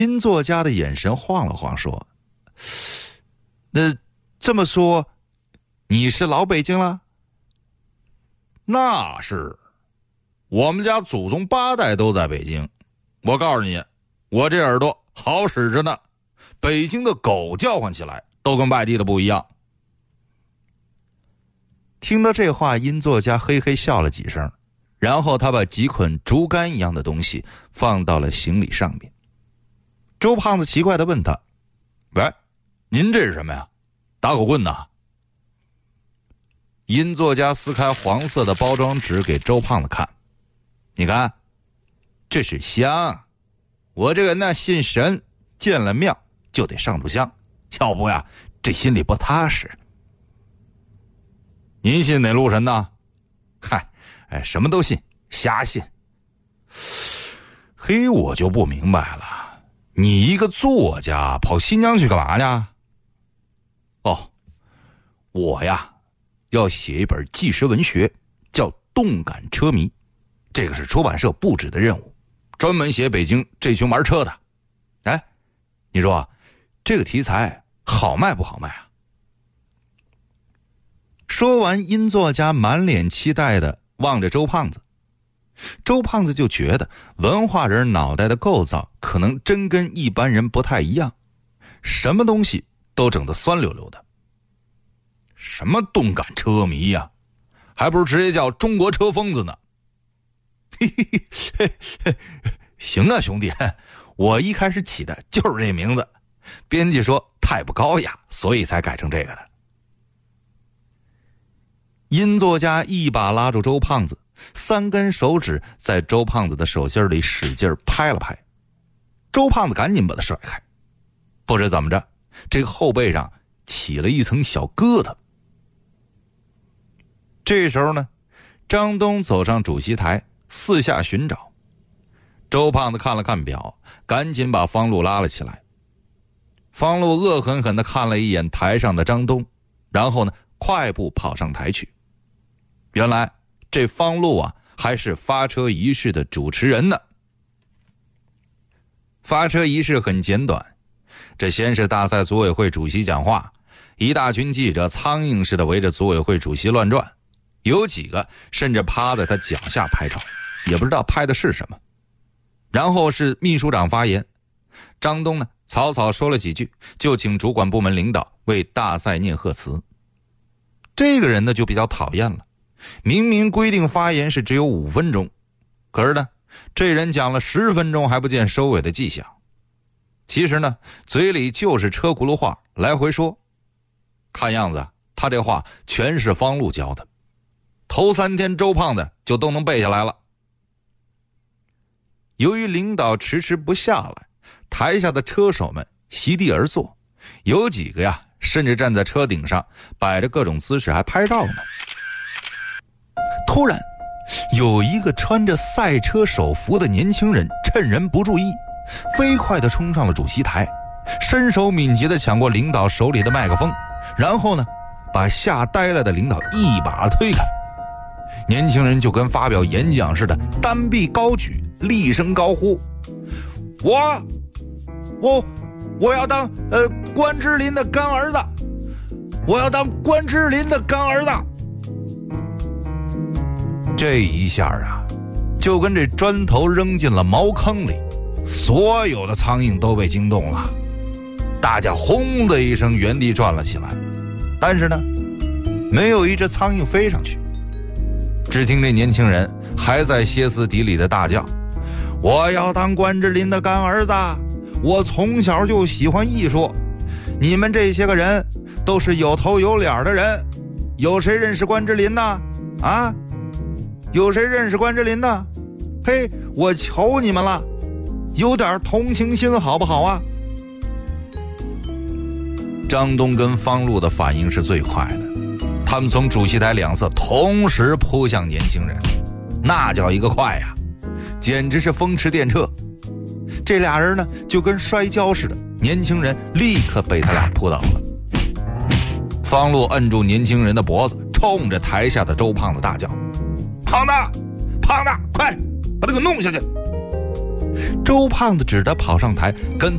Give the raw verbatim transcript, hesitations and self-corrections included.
殷作家的眼神晃了晃，说：“那这么说，你是老北京了？”“ 那是，我们家祖宗八代都在北京。我告诉你，我这耳朵好使着呢，北京的狗叫唤起来都跟外地的不一样。” 听到这话，殷作家嘿嘿笑了几声，然后他把几捆竹竿一样的东西放到了行李上面。周胖子奇怪地问他：“ 喂，您这是什么呀？打狗棍呐？” 殷作家撕开黄色的包装纸给周胖子看：“你看，这是香，我这个那信神，见了庙就得上炷香，要不呀，这心里不踏实。”“ 您信哪路神呢？”“ 嗨，哎，什么都信，瞎信。”“ 嘿，我就不明白了，你一个作家跑新疆去干嘛呢？”“ 哦，我呀，要写一本纪实文学，叫《动感车迷》，这个是出版社布置的任务，专门写北京这群玩车的。哎，你说这个题材好卖不好卖啊？”说完，殷作家满脸期待地望着周胖子。周胖子就觉得文化人脑袋的构造可能真跟一般人不太一样，什么东西都整得酸溜溜的。 “什么动感车迷呀、啊，还不如直接叫中国车疯子呢。”“ 嘿嘿嘿嘿，行啊，兄弟，我一开始起的就是这名字，编辑说太不高雅，所以才改成这个的。”殷作家一把拉住周胖子，三根手指在周胖子的手心里使劲拍了拍。周胖子赶紧把他甩开，不知怎么着，这个后背上起了一层小疙瘩。这时候呢，张东走上主席台，四下寻找。周胖子看了看表，赶紧把方路拉了起来。方路恶狠狠地看了一眼台上的张东，然后呢，快步跑上台去。原来这方路啊，还是发车仪式的主持人呢。发车仪式很简短，这先是大赛组委会主席讲话，一大群记者苍蝇似的围着组委会主席乱转，有几个甚至趴在他脚下拍照，也不知道拍的是什么。然后是秘书长发言，张东呢草草说了几句，就请主管部门领导为大赛念贺词。这个人呢就比较讨厌了，明明规定发言是只有五分钟，可是呢，这人讲了十分钟还不见收尾的迹象。其实呢，嘴里就是车轱辘话来回说。看样子他这话全是方路教的，头三天周胖子就都能背下来了。由于领导迟迟不下来，台下的车手们席地而坐，有几个呀甚至站在车顶上摆着各种姿势还拍照呢。突然有一个穿着赛车手服的年轻人趁人不注意，飞快地冲上了主席台，身手敏捷地抢过领导手里的麦克风，然后呢把吓呆了的领导一把推开。年轻人就跟发表演讲似的，单臂高举，厉声高呼：“我我我要当呃关之琳的干儿子，我要当关之琳的干儿子。”这一下啊，就跟这砖头扔进了茅坑里，所有的苍蝇都被惊动了，大家轰的一声原地转了起来。但是呢，没有一只苍蝇飞上去。只听这年轻人还在歇斯底里的大叫：“我要当关之琳的干儿子，我从小就喜欢艺术，你们这些个人都是有头有脸的人，有谁认识关之琳呢？啊，有谁认识关之琳呢？嘿，我求你们了，有点同情心好不好啊？”张东跟方路的反应是最快的，他们从主席台两侧同时扑向年轻人，那叫一个快呀，简直是风驰电掣。这俩人呢就跟摔跤似的，年轻人立刻被他俩扑倒了。方路摁住年轻人的脖子，冲着台下的周胖子大叫：“胖子，胖子，快把他给弄下去！”周胖子只得跑上台跟